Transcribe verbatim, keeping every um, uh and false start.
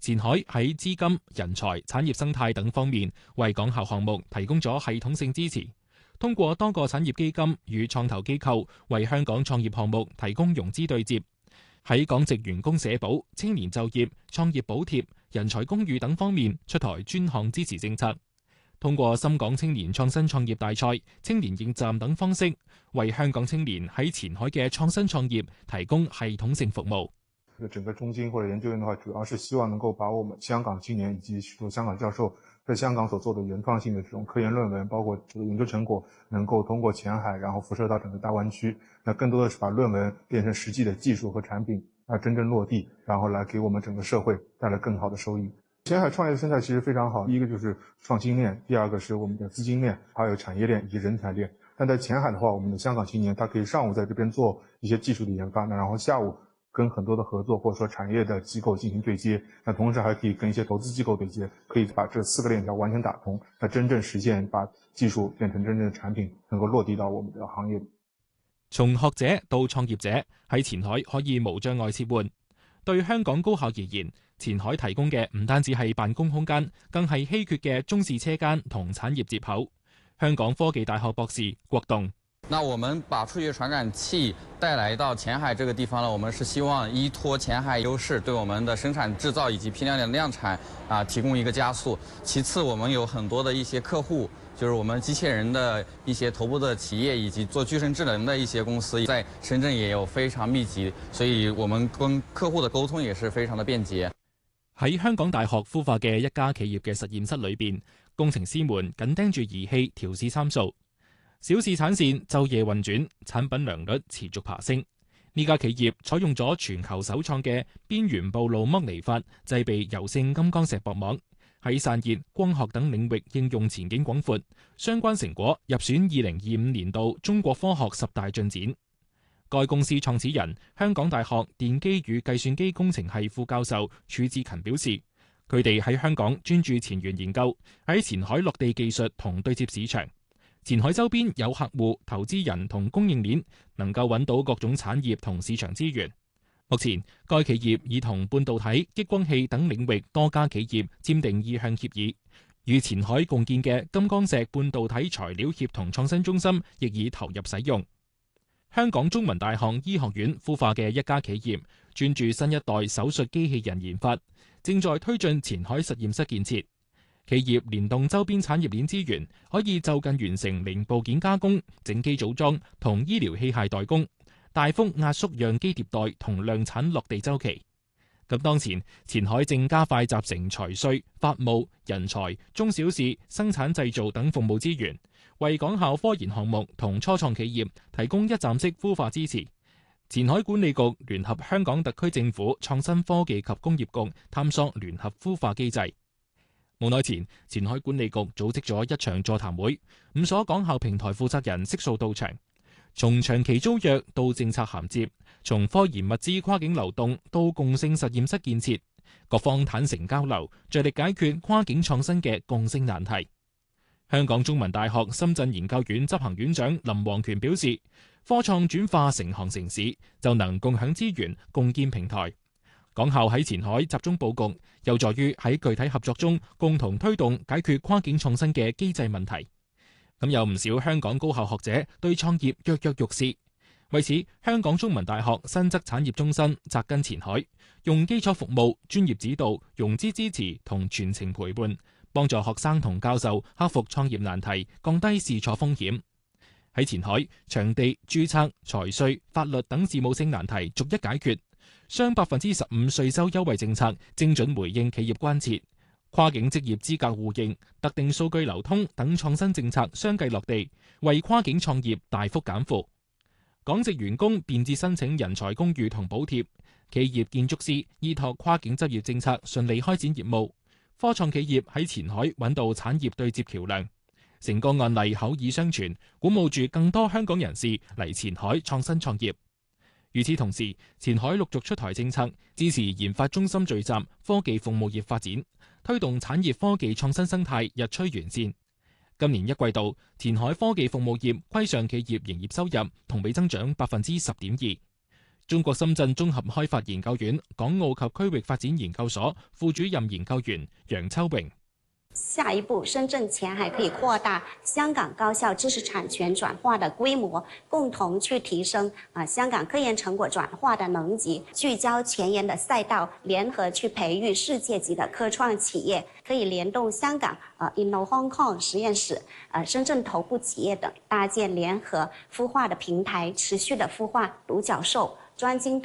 前海喺資金、人才、產業生態等方面為港校項目提供咗系統性支持，通過多個產業基金與創投機構為香港創業項目提供融資對接。喺港籍員工社保、青年就業、創業補貼、人才公寓等方面出台專項支持政策。通過深港青年創新創業大賽、青年應站等方式，為香港青年喺前海嘅創新創業提供系統性服務。 整個中心或者研究院的話，主要是希望能夠把我們香港青年以及許多香港教授在香港所做的原創性的這種科研論文，包括這個研究成果，能夠通過前海，然後輻射到整個大灣區。那更多的是把論文變成實際的技術和產品，啊，真正落地，然後來給我們整個社會帶來更好的收益。前海創業的生態其實非常好，第一個就是創新鏈，第二個是我們的資金鏈，還有產業鏈以及人才鏈。但在前海的話，我們的香港青年他可以上午在這邊做一些技術的研發，那然後下午跟很多的合作或者說產業的機構進行對接，那同時還可以跟一些投資機構對接，可以把這四個鏈條完全打通，那真正實現把技術變成真正的產品，能夠落地到我們的行業。 從學者到創業者喺前海可以無障礙切換。對香港高校而言，前海提供嘅唔單止係辦公空間，更係稀缺嘅中試車間同產業接口。香港科技大學博士郭棟。 那我們把數據傳感器帶來到前海這個地方呢，我們是希望依託前海優勢，對我們的生產製造以及批量的量產啊提供一個加速。其次，我們有很多的一些客戶，就是我們機械人的一些頭部的企業以及做具身智能的一些公司，在深圳也有非常密集，所以我們跟客戶的溝通也是非常的便捷。 喺香港大學孵化嘅一家企業嘅實驗室裏邊，工程師們緊盯住儀器調試參數。小試產線晝夜運轉，產品良率持續爬升。呢家企業採用咗全球首創嘅邊緣暴露剝離法，製備柔性金剛石薄膜，喺散熱、光學等領域應用前景廣闊。相關成果入選二零二五年度中國科學十大進展。該公司創始人、香港大學電機與計算機工程系副教授褚志勤表示，佢哋喺香港專注前沿研究，喺前海落地技術同對接市場。前海周邊有客戶、投資人同供應鏈，能夠揾到各種產業同市場資源。目前，該企業已同半導體、激光器等領域多家企業簽訂意向協議，與前海共建嘅金剛石半導體材料協同創新中心亦已投入使用。香港中文大學醫學院孵化嘅一家企業，專注新一代手術機器人研發，正在推進前海實驗室建設。企業聯動周邊產業鏈資源，可以就近完成零部件加工、整機組裝同醫療器械代工，大幅壓縮樣機迭代同量產落地周期。咁當前，前海正加快集成財稅、法務、人才、中小試、生產製造等服務資源，為港校科研項目同初創企業提供一站式孵化支持。前海管理局聯合香港特區政府創新科技及工業局探索聯合孵化機制。冇耐前，前海管理局組織咗一場座談會，五所港校平台負責人悉數到場。從長期租約到政策銜接，從科研物資跨境流動到共性實驗室建設，各方坦誠交流，着力解決跨境創新嘅共性難題。香港中文大學深圳研究院執行院長林黃權表示，科創轉化成行成市，就能共享資源，共建平台。港校喺前海集中佈局，有助於喺具體合作中共同推動解決跨境創新嘅機制問題。咁有唔少香港高校學者對創業躍躍欲試，為此香港中文大學新澤產業中心扎根前海，用基礎服務、專業指導、融資支持同全程陪伴，幫助學生同教授克服創業難題，降低試錯風險。喺前海，場地、註冊、財稅、法律等事務性難題逐一解決。雙百分之十五稅收優惠政策精準回應企業關切，跨境職業資格互認、特定數據流通等創新政策相繼落地，為跨境創業大幅減負。港籍員工便捷申請人才公寓同補貼，企業建築師依託跨境執業政策順利開展業務。科創企業喺前海揾到產業對接橋樑，成個案例口耳相傳，鼓舞住更多香港人士嚟前海創新創業。與此同時，前海陸續出台政策，支持研發中心聚集科技服務業發展，推動產業科技創新生態日趨完善。今年一季度，前海科技服務業規上企業營業收入同比增長百分之十點二。 中國深圳綜合開發研究院港澳及區域發展研究所副主任研究員楊秋榮。 下一步，深圳前海可以擴大香港高校知識產權轉化的規模，共同去提升啊香港科研成果轉化的能級，聚焦前沿的賽道，聯合去培育世界級的科創企業，可以聯動香港啊 Inno Hong Kong 實驗室、啊深圳頭部企業等，搭建聯合孵化的平台，持續的孵化獨角獸、專精。